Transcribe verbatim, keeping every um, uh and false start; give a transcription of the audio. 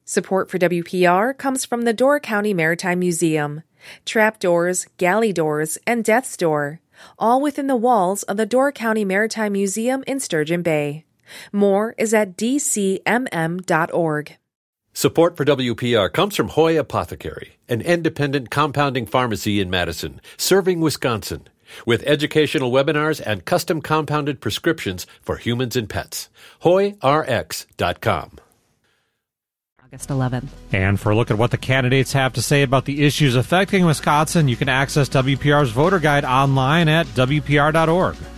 Support for W P R comes from the Door County Maritime Museum. Trapdoors, galley doors, and death's door, all within the walls of the Door County Maritime Museum in Sturgeon Bay. More is at d c m m dot org. Support for W P R comes from Hoy Apothecary, an independent compounding pharmacy in Madison, serving Wisconsin, with educational webinars and custom compounded prescriptions for humans and pets. hoy r x dot com. August eleventh. And for a look at what the candidates have to say about the issues affecting Wisconsin, you can access W P R's voter guide online at w p r dot org.